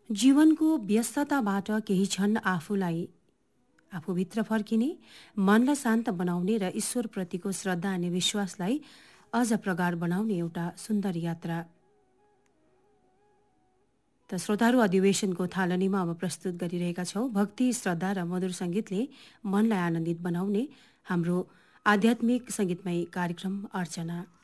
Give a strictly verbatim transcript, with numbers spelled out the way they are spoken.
जीवनको व्यस्तताबाट केही क्षण आफूलाई आफूभित्र फर्किने, मनलाई शान्त बनाउने र ईश्वरप्रतिको श्रद्धा अनि विश्वासलाई अझ प्रगाढ बनाउने एउटा सुन्दर यात्रा। त श्रोताहरू, अधिवेशनको थालनीमा अब प्रस्तुत गरिरहेका छौँ भक्ति, श्रद्धा र मधुर सङ्गीतले मनलाई आनन्दित बनाउने हाम्रो आध्यात्मिक सङ्गीतमय कार्यक्रम अर्चना।